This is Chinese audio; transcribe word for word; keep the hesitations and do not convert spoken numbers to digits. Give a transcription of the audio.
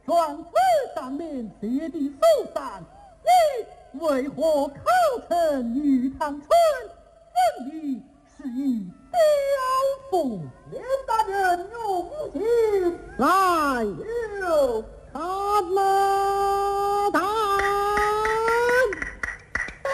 壮士当面谢地受伤，你为何考成玉堂春？分明是以刁锋。 连大人用心来。